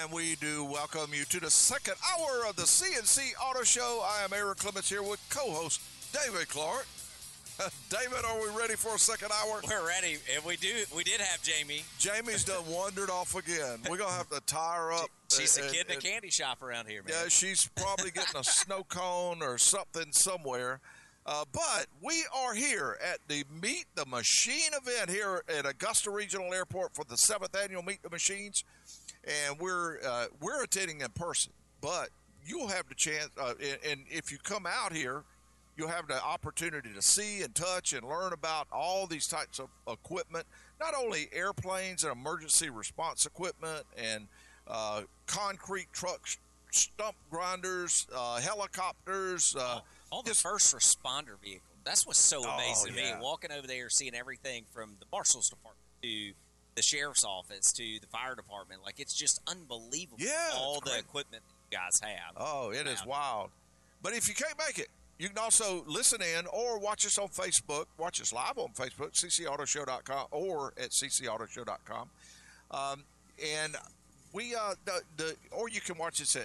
And we do welcome you to the second hour of the CNC Auto Show. I am Eric Clements here with co-host David Clark. David, are we ready for a second hour? We're ready. And we did have Jamie. Jamie's done wandered off again. We're going to have to tie her up. She's a kid in a candy shop around here, man. Yeah, she's probably getting a snow cone or something somewhere. But we are here at the Meet the Machine event here at Augusta Regional Airport for the 7th annual Meet the Machines. And we're attending in person. But you'll have the chance, and if you come out here, you'll have the opportunity to see and touch and learn about all these types of equipment, not only airplanes and emergency response equipment and concrete trucks, stump grinders, helicopters. All the first responder vehicles. That's what's so amazing to me. Walking over there, seeing everything from the marshal's department to the sheriff's office to the fire department. Like, it's just unbelievable all the equipment that you guys have. Oh, it is wild. But if you can't make it, you can also listen in or watch us on Facebook. Watch us live on Facebook, ccautoshow.com or at ccautoshow.com. And we or you can watch us at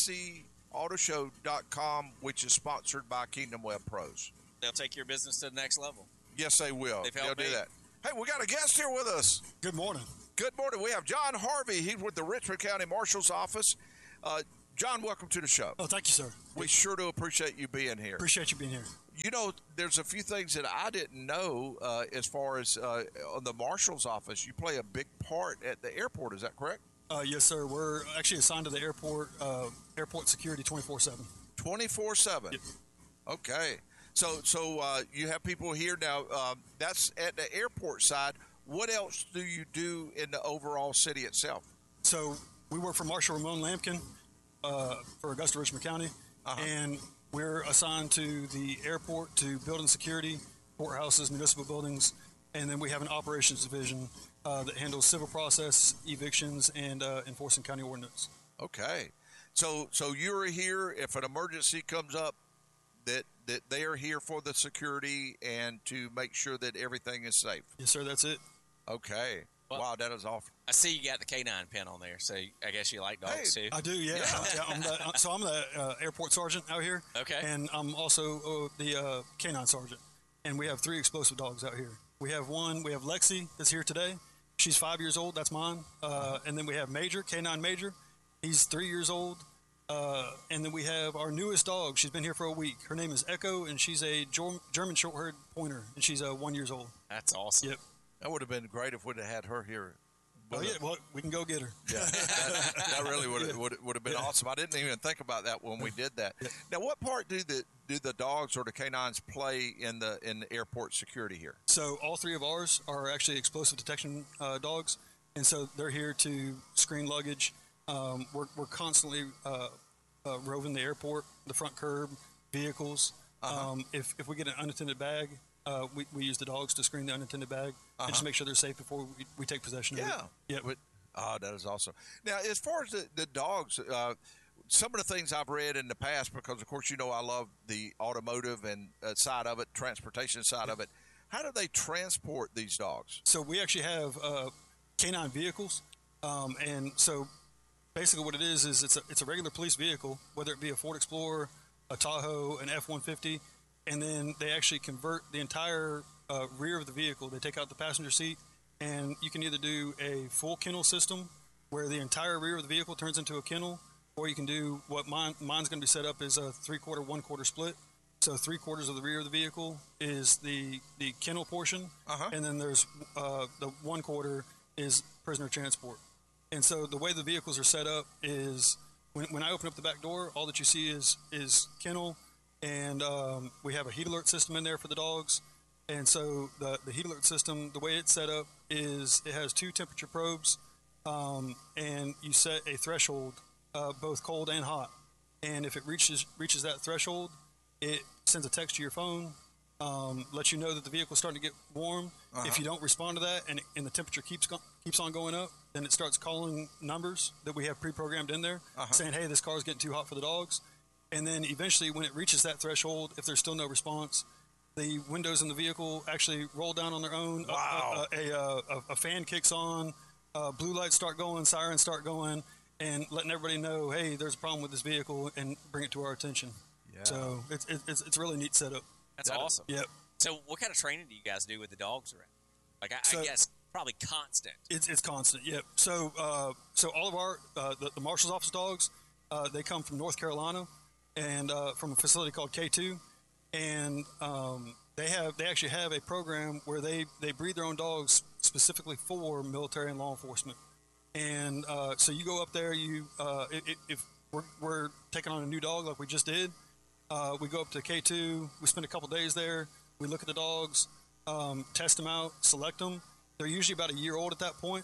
ccautoshow.com, which is sponsored by Kingdom Web Pros. They'll take your business to the next level. Yes, they will. They'll do that. Hey, we got a guest here with us. Good morning. Good morning. We have John Harvey. He's with the Richmond County Marshal's Office. John, welcome to the show. Oh, thank you, sir. We sure do appreciate you being here. Appreciate you being here. You know, there's a few things that I didn't know as far as on the Marshal's Office. You play a big part at the airport. Is that correct? Yes, sir. We're actually assigned to the airport security 24/7. 24/7? Yep. Okay. So you have people here now. That's at the airport side. What else do you do in the overall city itself? So we work for Marshal Ramon Lampkin for Augusta Richmond County, and we're assigned to the airport to building security, courthouses, municipal buildings, and then we have an operations division that handles civil process, evictions, and enforcing county ordinance. Okay. So you're here if an emergency comes up, that they are here for the security and to make sure that everything is safe. Yes, sir. That's it. Okay. Well, wow, that is awful. I see you got the canine pin on there, so I guess you like dogs too. I do, yeah. I'm the airport sergeant out here. Okay. And I'm also the canine sergeant. And we have 3 explosive dogs out here. We have Lexi that's here today. She's 5 years old. That's mine. And then we have Major, canine Major. He's 3 years old. And then we have our newest dog. She's been here for a week. Her name is Echo, and she's a German short-haired pointer, and she's 1 year old. That's awesome. Yep. That would have been great if we'd have had her here. Oh, yeah. Well, we can go get her. Yeah, that really would have been awesome. I didn't even think about that when we did that. Yeah. Now, what part do the dogs or the canines play in the airport security here? So all 3 of ours are actually explosive detection dogs, and so they're here to screen luggage. We're constantly roving the airport, the front curb, vehicles. If we get an unattended bag, we use the dogs to screen the unattended bag and just make sure they're safe before we take possession of it. Yeah. That is awesome. Now, as far as the dogs, some of the things I've read in the past, because, of course, you know I love the automotive and side of it, transportation side of it. How do they transport these dogs? So we actually have canine vehicles, and so basically what it is it's a regular police vehicle, whether it be a Ford Explorer, a Tahoe, an F-150, and then they actually convert the entire rear of the vehicle. They take out the passenger seat, and you can either do a full kennel system where the entire rear of the vehicle turns into a kennel, or you can do what mine's going to be set up as a 3/4, 1/4 split. So 3/4 of the rear of the vehicle is the kennel portion, and then there's the 1/4 is prisoner transport. And so the way the vehicles are set up is when I open up the back door, all that you see is kennel, and we have a heat alert system in there for the dogs. And so the heat alert system, the way it's set up is it has 2 temperature probes, and you set a threshold, both cold and hot. And if it reaches that threshold, it sends a text to your phone, lets you know that the vehicle's starting to get warm. If you don't respond to that and the temperature keeps on going up, then it starts calling numbers that we have pre-programmed in there, saying, hey, this car's getting too hot for the dogs. And then eventually when it reaches that threshold, if there's still no response, the windows in the vehicle actually roll down on their own. Wow. A fan kicks on, blue lights start going, sirens start going, and letting everybody know, hey, there's a problem with this vehicle, and bring it to our attention. Yeah. So it's a really neat setup. That's awesome. Yep. So what kind of training do you guys do with the dogs around? Like I guess probably constant. It's constant. Yep. So all of our the marshal's office dogs, they come from North Carolina, and from a facility called K2, and they actually have a program where they breed their own dogs specifically for military and law enforcement. And so you go up there, if we're taking on a new dog like we just did, we go up to K2, we spend a couple days there, we look at the dogs, test them out, select them. They're usually about a year old at that point.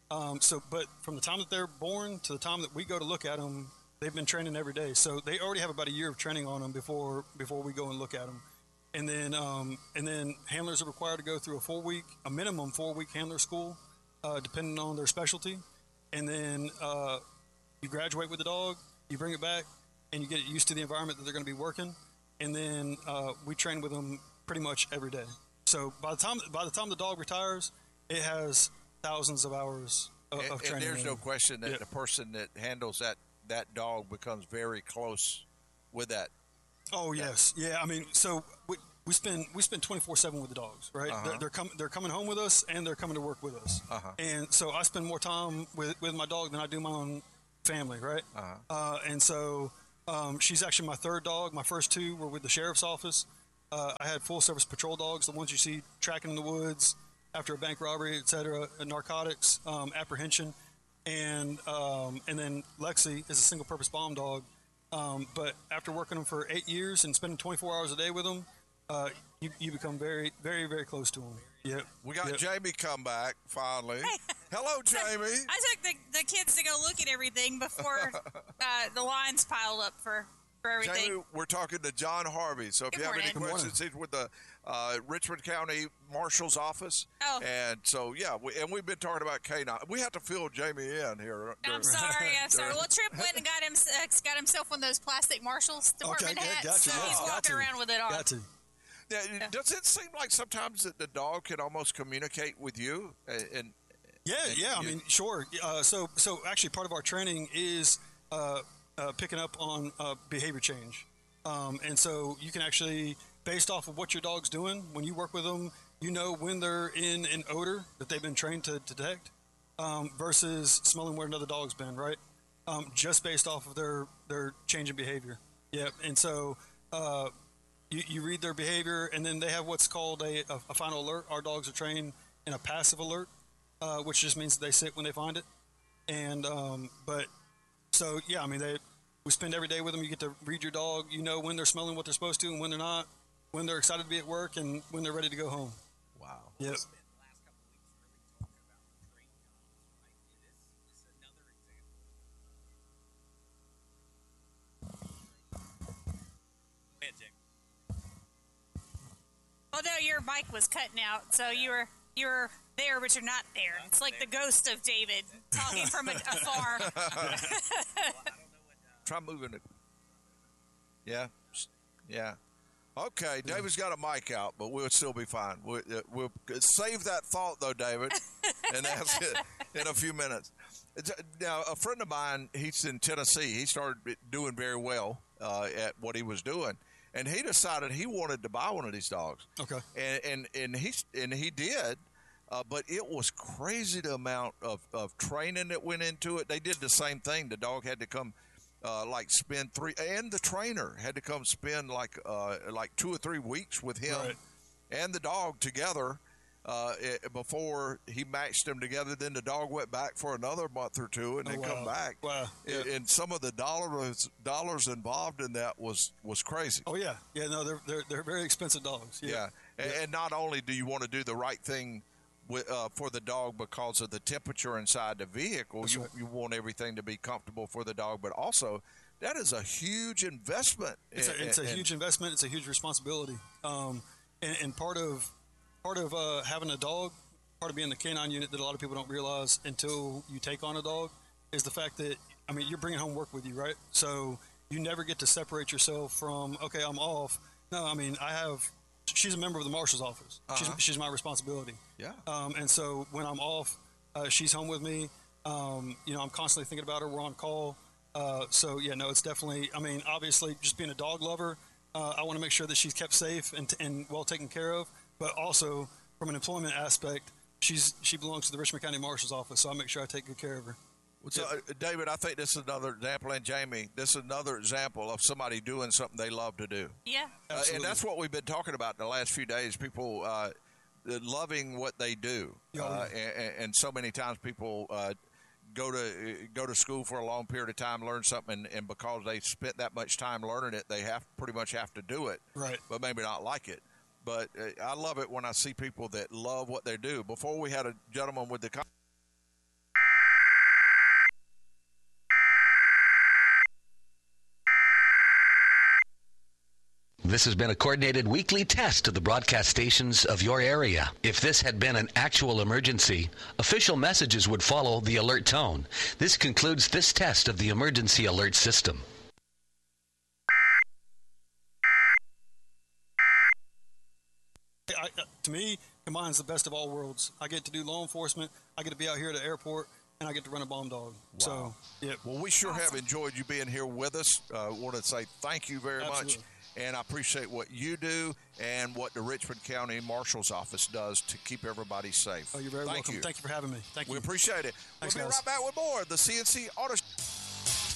But from the time that they're born to the time that we go to look at them, they've been training every day. So they already have about a year of training on them before we go and look at them. And then handlers are required to go through a minimum 4-week handler school, depending on their specialty. And then you graduate with the dog, you bring it back, and you get it used to the environment that they're going to be working. And then we train with them pretty much every day. So by the time the dog retires, it has thousands of hours of training. And there's no question that the person that handles that dog becomes very close with that. Oh yes, yeah. I mean, so we spend 24/7 with the dogs, right? Uh-huh. They're coming home with us, and they're coming to work with us. Uh-huh. And so I spend more time with my dog than I do my own family, right? Uh-huh. And so she's actually my third dog. My first two were with the sheriff's office. I had full service patrol dogs, the ones you see tracking in the woods after a bank robbery, etc., narcotics, apprehension, and then Lexi is a single purpose bomb dog. But after working them for 8 years and spending 24 hours a day with them, you become very, very, very close to them. Yep. We got Jamie come back finally. Hello, Jamie. I took the kids to go look at everything before the lines piled up for everything. Jamie, we're talking to John Harvey. So if you have any questions, he's with the Richmond County Marshal's Office. Oh. And so, we've been talking about K9. We have to fill Jamie in here. I'm sorry. Well, Trip went and got himself one of those plastic Marshal's department hats. So he's walking around with it on. Got to. Now, does it seem like sometimes that the dog can almost communicate with you? I mean, sure. So actually, part of our training is picking up on behavior change, and so you can actually, based off of what your dog's doing, when you work with them, you know when they're in an odor that they've been trained to detect, versus smelling where another dog's been, right? Just based off of their change in behavior. Yep. And so you read their behavior, and then they have what's called a final alert. Our dogs are trained in a passive alert, which just means they sit when they find it. And we spend every day with them. You get to read your dog. You know when they're smelling what they're supposed to and when they're not, when they're excited to be at work and when they're ready to go home. Wow. Yep. Oh no, your mic was cutting out, so you were there, but you're not there. It's like the ghost of David talking from afar. Try moving it. Yeah. Okay, David's got a mic out, but we'll still be fine. We'll save that thought, though, David, and ask it in a few minutes. Now, a friend of mine, he's in Tennessee. He started doing very well at what he was doing. And he decided he wanted to buy one of these dogs. Okay. And he did, but it was crazy the amount of training that went into it. They did the same thing. The dog had to come spend and the trainer had to come spend like 2 or 3 weeks with him and the dog together before he matched them together. Then the dog went back for another month or two and then come back. Wow. And some of the dollars involved in that was crazy. Oh yeah. No, they're very expensive dogs. Yeah. And not only do you want to do the right thing for the dog because of the temperature inside the vehicle, you want everything to be comfortable for the dog, but also that is a huge investment. It's a huge investment. It's a huge responsibility. And part of having a dog, part of being the canine unit that a lot of people don't realize until you take on a dog, is the fact that, I mean, you're bringing home work with you, right? So you never get to separate yourself from, okay, I'm off. No, I mean, she's a member of the marshal's office. Uh-huh. She's my responsibility. Yeah. And so when I'm off, she's home with me. I'm constantly thinking about her. We're on call. So, yeah, no, it's definitely, obviously, just being a dog lover, I want to make sure that she's kept safe and well taken care of. But also, from an employment aspect, she belongs to the Richmond County Marshal's Office, so I make sure I take good care of her. So, David, I think this is another example, and Jamie, this is another example of somebody doing something they love to do. Yeah. And that's what we've been talking about the last few days, people loving what they do. And so many times people go to school for a long period of time, learn something, and because they spent that much time learning it, they pretty much have to do it, right? But maybe not like it. But I love it when I see people that love what they do. Before we had a gentleman with the This has been a coordinated weekly test of the broadcast stations of your area. If this had been an actual emergency, official messages would follow the alert tone. This concludes this test of the emergency alert system. To me, combines the best of all worlds. I get to do law enforcement, I get to be out here at the airport, and I get to run a bomb dog. Wow. So, yeah. Well, we sure have enjoyed you being here with us. Want to say thank you very much. And I appreciate what you do and what the Richmond County Marshal's Office does to keep everybody safe. Oh, you're very welcome. Thank you for having me. Thank you. We appreciate it. Thanks, we'll be guys. right back with more of the CNC Auto